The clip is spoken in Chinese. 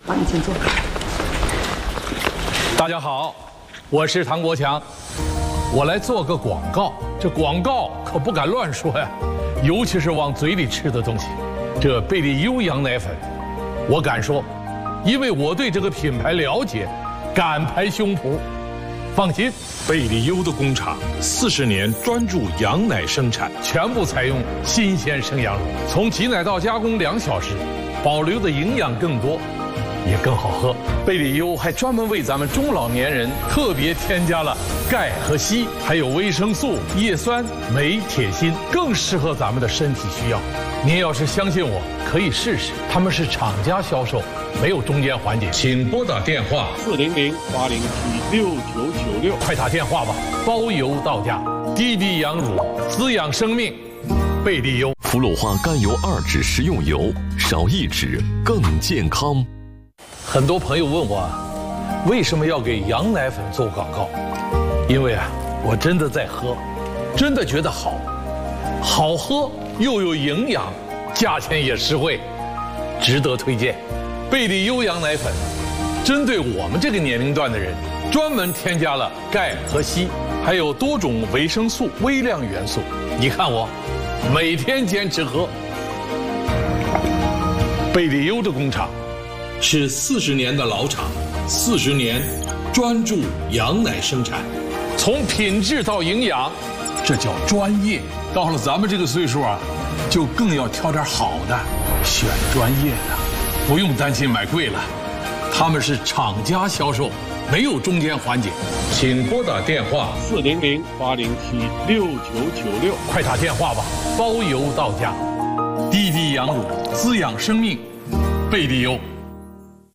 好，你请坐。 大家好，我是唐国强，我来做个广告。这广告可不敢乱说呀，尤其是往嘴里吃的东西。这贝利优羊奶粉，我敢说，因为我对这个品牌了解，敢拍胸脯。放心， 贝利优的工厂40年专注羊奶生产， 全部采用新鲜生羊乳，从挤奶到加工2小时，保留的营养更多，也更好喝。贝利优还专门为咱们中老年人特别添加了钙和硒，还有维生素、叶酸、镁、铁、锌，更适合咱们的身体需要。您要是相信我，可以试试，他们是厂家销售，没有中间环节。请拨打电话 400-807-6996， 快打电话吧，包邮到家。低地羊乳滋养生命，贝利优。 氟鲁化甘油2酯食用油，少1酯更健康。 很多朋友问我，为什么要给羊奶粉做广告？因为我真的在喝，真的觉得好，好喝又有营养，价钱也实惠，值得推荐。贝利优羊奶粉，针对我们这个年龄段的人，专门添加了钙和硒，还有多种维生素、微量元素。你看我，每天坚持喝。贝利优的工厂是40年的老厂，40年专注羊奶生产，从品质到营养，这叫专业。到了咱们这个岁数就更要挑点好的，选专业的，不用担心买贵了。他们是厂家销售，没有中间环节。请拨打电话 400-807-6996， 快打电话吧，包邮到家。低地羊乳滋养生命，贝利优。